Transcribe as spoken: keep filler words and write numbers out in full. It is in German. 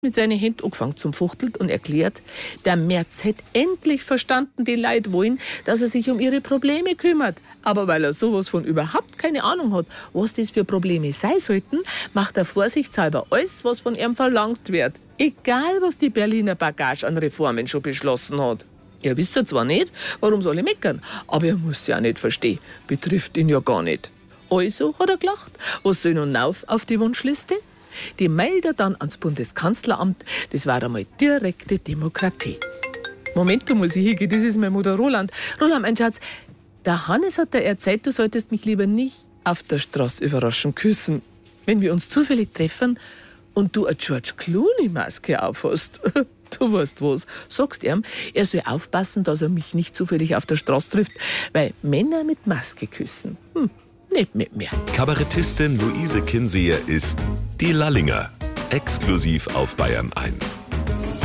mit seinen Händen angefangen zum Fuchtelt und erklärt, der Merz hätte endlich verstanden, die Leute wollen, dass er sich um ihre Probleme kümmert. Aber weil er sowas von überhaupt keine Ahnung hat, was das für Probleme sein sollten, macht er vorsichtshalber alles, was von ihm verlangt wird. Egal, was die Berliner Bagage an Reformen schon beschlossen hat. Er wisst ja zwar nicht, warum soll ich meckern, aber er muss ja auch nicht verstehen. Betrifft ihn ja gar nicht. Also hat er gelacht. Was soll nun auf auf die Wunschliste? Die meldet dann ans Bundeskanzleramt. Das war einmal direkte Demokratie. Moment, da muss ich hingehen, das ist meine Mutter Roland. Roland, mein Schatz, der Hannes hat dir erzählt, du solltest mich lieber nicht auf der Straße überraschend küssen. Wenn wir uns zufällig treffen und du eine George Clooney-Maske aufhast. Du weißt was, sagst ihm, er soll aufpassen, dass er mich nicht zufällig auf der Straße trifft, weil Männer mit Maske küssen. Hm. Nicht mit mir. Kabarettistin Luise Kinseher ist die Lallinger. Exklusiv auf Bayern eins.